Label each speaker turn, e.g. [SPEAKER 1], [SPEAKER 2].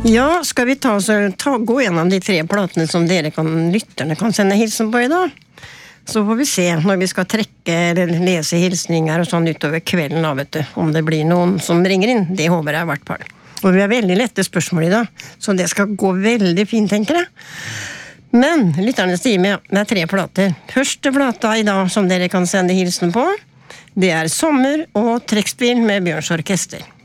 [SPEAKER 1] Ja, skal vi gå gjennom de 3 platene som lytterne kan sende hilsen på I dag? Så får vi se når vi skal trekke eller lese hilsninger og sånn utover kvelden da, vet du, om det blir noen som ringer inn. Det håper jeg I hvert fall. Og vi har veldig lette spørsmål I dag, så det skal gå veldig fint, tenker jeg. Men lytterne sier med, det 3 plater. Første plata I dag som dere kan sende hilsen på, det Sommer og trekkspill med Bjørns orkester.